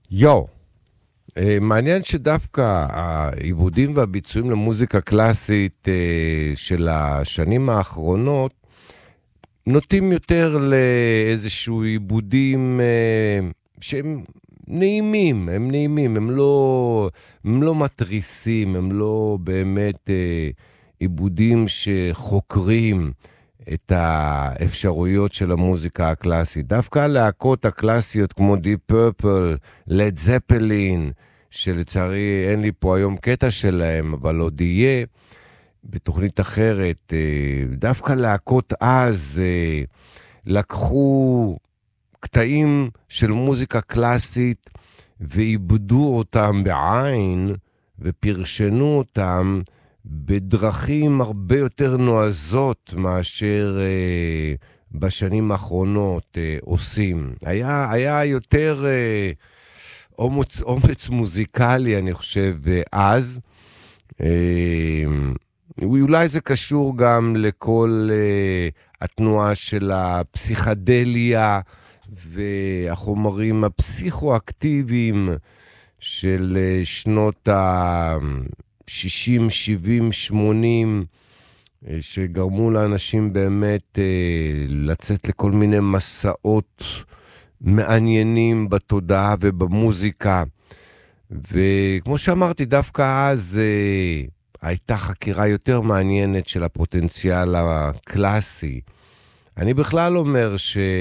מעניין שדווקא העיבודים והביצועים למוזיקה קלאסית של השנים האחרונות נוטים יותר לאיזשהו עיבודים שהם נעימים, הם לא מטריסים, הם לא באמת עיבודים שחוקרים את האפשרויות של המוזיקה הקלאסית. דווקא הלהקות הקלאסיות כמו Deep Purple, Led Zeppelin, שלצערי אין לי פה היום קטע שלהם, אבל עוד יהיה בתוכנית אחרת, דווקא להקות אז לקחו קטעים של מוזיקה קלאסית ועיבדו אותם בעין ופרשנו אותם בדרכים הרבה יותר נועזות מאשר בשנים האחרונות עושים. היה יותר אומץ מוזיקלי, אני חושב, אז. אולי זה קשור גם לכל התנועה של הפסיכדליה והחומרים הפסיכואקטיביים של שנות ה-60, 70, 80, שגרמו לאנשים באמת לצאת לכל מיני מסעות מעניינים בתודעה ובמוזיקה. וכמו שאמרתי, דווקא אז הייתה חקירה יותר מעניינת של הפוטנציאל הקלאסי. אני בכלל אומר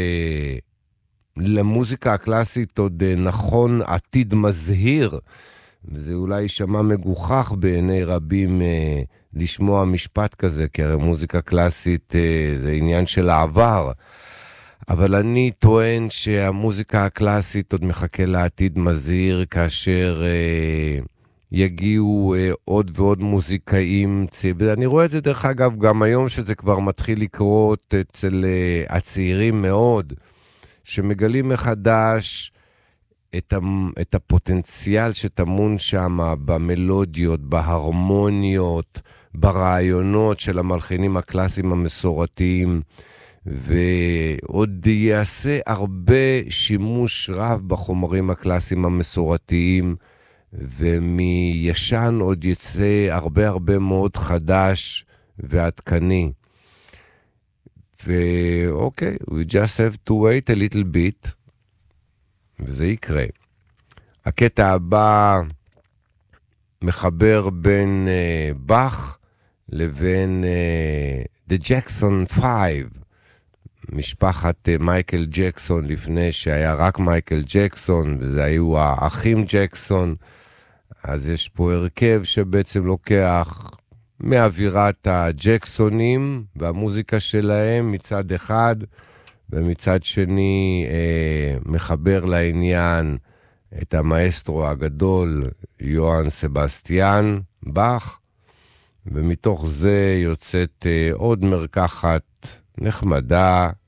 שלמוזיקה הקלאסית עוד נכון עתיד מזהיר, וזה אולי יישמע מגוחך בעיני רבים לשמוע משפט כזה, כי הרי מוזיקה קלאסית זה עניין של העבר. אבל אני טוען שהמוזיקה הקלאסית עוד מחכה לעתיד מזהיר, כאשר יגיעו עוד ועוד מוזיקאים. אני רואה את זה דרך אגב גם היום, שזה כבר מתחיל לקרות אצל הצעירים מאוד, שמגלים מחדש את הפוטנציאל שטמון שם במלודיות, בהרמוניות, ברעיונות של המלחינים הקלאסיים המסורתיים, ועוד יעשה הרבה שימוש רב בחומרים הקלאסיים המסורתיים, ומישן עוד יצא הרבה מאוד חדש ועדכני. ואוקיי, we just have to wait a little bit, וזה יקרה. הקטע הבא מחבר בין באך לבין The Jackson 5, משפחת מייקל ג'קסון, לפני שהיה רק מייקל ג'קסון, וזה היו האחים ג'קסון. אז יש פה הרכב שבעצם לוקח מאווירת הג'קסונים והמוזיקה שלהם מצד אחד, ומצד שני מחבר לעניין את המאסטרו הגדול יוהאן סבסטיאן באך, ומתוך זה יוצאת עוד מרקחת נחמדה